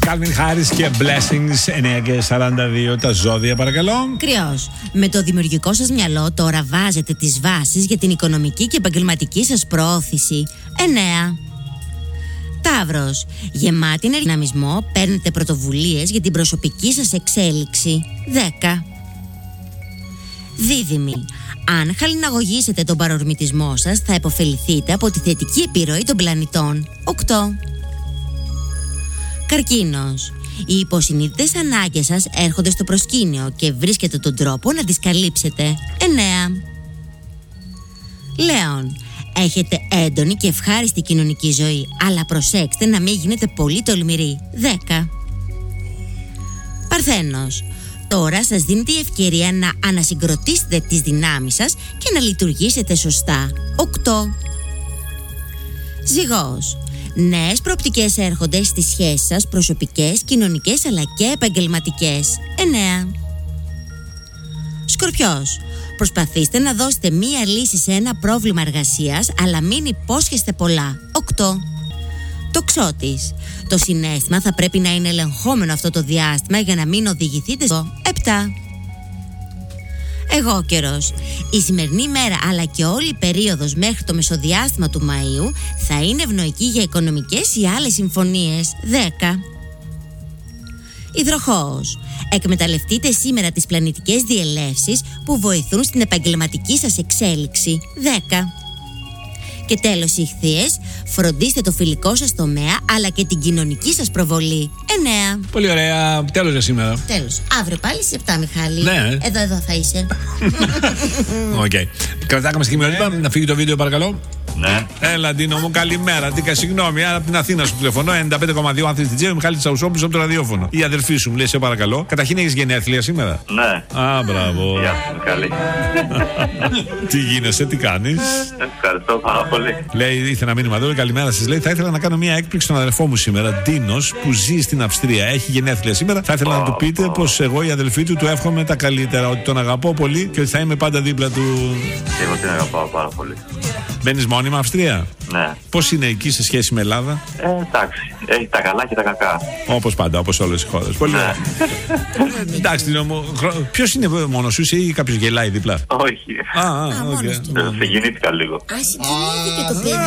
Calvin Harris και Blessings 9:42. Τα ζώδια, παρακαλώ. Κρυός. Με το δημιουργικό σας μυαλό τώρα βάζετε τις βάσεις για την οικονομική και επαγγελματική σας προώθηση. 9. Ταύρος. Γεμάτη δυναμισμό, παίρνετε πρωτοβουλίες για την προσωπική σας εξέλιξη. 10. Δίδυμοι. Αν χαλιναγωγήσετε τον παρορμητισμό σας, θα επωφεληθείτε από τη θετική επιρροή των πλανητών. 8. Καρκίνος. Οι υποσυνείδητες ανάγκες σας έρχονται στο προσκήνιο και βρίσκετε τον τρόπο να τις καλύψετε. 9. Λέων. Έχετε έντονη και ευχάριστη κοινωνική ζωή, αλλά προσέξτε να μην γίνετε πολύ τολμηροί. 10. Παρθένος. Τώρα σας δίνεται η ευκαιρία να ανασυγκροτήσετε τις δυνάμεις σας και να λειτουργήσετε σωστά. 8. Ζυγός. Νέες προοπτικές έρχονται στις σχέσεις σας, προσωπικές, κοινωνικές αλλά και επαγγελματικές. 9. Σκορπιός. Προσπαθήστε να δώσετε μία λύση σε ένα πρόβλημα εργασίας, αλλά μην υπόσχεστε πολλά. 8. Τοξότης. Το συναίσθημα θα πρέπει να είναι ελεγχόμενο αυτό το διάστημα για να μην οδηγηθείτε στο 7. Αιγόκερος. Η σημερινή μέρα αλλά και όλη η περίοδος μέχρι το μεσοδιάστημα του Μαΐου θα είναι ευνοϊκή για οικονομικές ή άλλες συμφωνίες. 10. Υδροχόος. Εκμεταλλευτείτε σήμερα τις πλανητικές διελεύσεις που βοηθούν στην επαγγελματική σας εξέλιξη. 10. Και τέλος, Ιχθύες, φροντίστε το φιλικό σας τομέα αλλά και την κοινωνική σας προβολή. 9. Πολύ ωραία. Τέλος για σήμερα. Τέλος. Αύριο πάλι στις 7, Μιχάλη. Ναι. Εδώ θα είσαι. Οκ. Κρατάκαμε στιγμιότυπα. Να φύγει το βίντεο, παρακαλώ. Ναι. Έλα, Ντίνο μου, καλημέρα. Τι συγγνώμη, από την Αθήνα σου τηλεφωνώ. 95,2 Αθήνα στην Τζέο, Μιχάλη Τσαουσόπουλος από το ραδιόφωνο. Η αδερφή σου μου λέει, σε παρακαλώ. Καταρχήν έχεις γενέθλια σήμερα. Ναι. Α, μπράβο. Γεια σου, Μιχάλη. Τι γίνεσαι, τι κάνεις? Ευχαριστώ πάρα πολύ. Λέει, ήθελα ένα μήνυμα εδώ. Καλημέρα σας. Λέει, θα ήθελα να κάνω μια έκπληξη στον αδερφό μου σήμερα. Ντίνος, που ζει στην Αυστρία. Έχει γενέθλια σήμερα. Θα ήθελα να του πείτε πως εγώ, η αδελφή του εύχομαι τα καλύτερα. Ότι τον αγαπώ πολύ και ότι θα είμαι πάντα δίπλα του. Και εγώ την αγαπάω πάρα πολύ. Μπαίνεις μόνιμα Αυστρία? Ναι. Πώς είναι εκεί σε σχέση με Ελλάδα? Εντάξει. Έχει τα καλά και τα κακά. Όπως πάντα, όπως όλες οι χώρες. Πολύ ωραία. Εντάξει, ποιος είναι μόνος σου ή κάποιος γελάει δίπλα? Όχι. Συγκινήθηκα λίγο. Συγκινήθηκε το παιδί.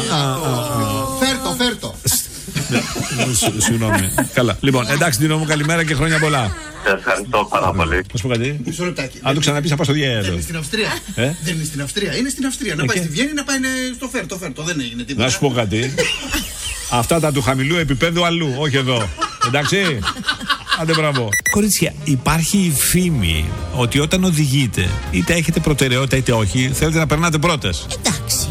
Φέρτο. Συγγνώμη. Καλά. Λοιπόν, εντάξει, Ντίνο μου, καλημέρα και χρόνια πολλά. Ευχαριστώ πάρα πολύ. Θα σου πω κάτι. Μισό λεπτάκι. Αν το ξαναπείς, θα πάω στο διέδρο. Δεν είναι στην Αυστρία. Δεν είναι στην Αυστρία. Είναι στην Αυστρία. Να πάει στη Βιέννη, να πάει στο Φέρτο. Δεν έγινε τίποτα. Να σου πω κάτι. Αυτά τα του χαμηλού επίπεδου αλλού, όχι εδώ. Εντάξει. Άντε, μπράβο. Κορίτσια, υπάρχει η φήμη ότι όταν οδηγείτε, είτε έχετε προτεραιότητα είτε όχι, θέλετε να περνάτε πρώτες. Εντάξει.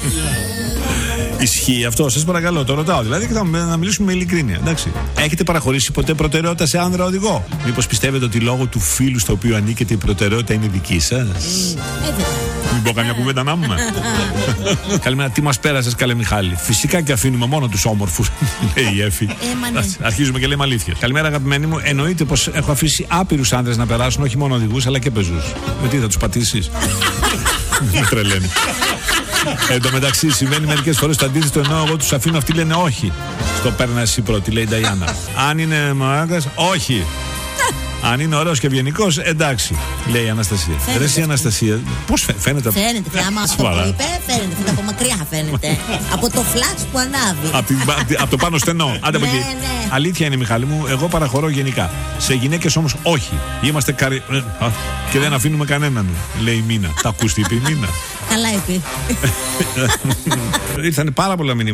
Ισχύει αυτό, σας παρακαλώ, το ρωτάω. Δηλαδή και να μιλήσουμε με ειλικρίνεια. Εντάξει. Έχετε παραχωρήσει ποτέ προτεραιότητα σε άνδρα οδηγό? Μήπως πιστεύετε ότι λόγω του φίλου στο οποίο ανήκετε η προτεραιότητα είναι δική σας? Μην πω καμιά κουβέντα να πούμε. Καλημέρα, τι μας πέρασες, καλέ Μιχάλη? Φυσικά και αφήνουμε μόνο τους όμορφους, λέει η Εφη. Αρχίζουμε και λέμε αλήθεια. Καλημέρα, αγαπημένοι μου. Εννοείται πως έχω αφήσει άπειρους άνδρες να περάσουν, όχι μόνο οδηγούς αλλά και πεζούς. Τι θα τους πατήσεις? Με τρελαίνει. Εν τω μεταξύ, συμβαίνει μερικές φορές το αντίθετο, ενώ εγώ τους αφήνω, αυτοί λένε όχι. Στο παίρνα εσύ πρώτη, λέει η Νταϊάννα. Αν είναι μαγκας, όχι. Αν είναι ωραίος και ευγενικός, εντάξει, λέει η Αναστασία. Ρε εσύ, Αναστασία, πώς φαίνεται? Φαίνεται, άμα αυτό που είπε, φαίνεται. Από μακριά φαίνεται. Από το φλάξ που ανάβει. Από το πάνω στενό. Άντε από εκεί. Αλήθεια είναι, Μιχάλη μου, εγώ παραχωρώ γενικά. Σε γυναίκες όμως όχι. Είμαστε και δεν αφήνουμε κανέναν, λέει η Μίνα. Τα ακούς τι είπε η Μίνα? Καλά είπε. Ήρθαν πάρα πολλά μηνύματα.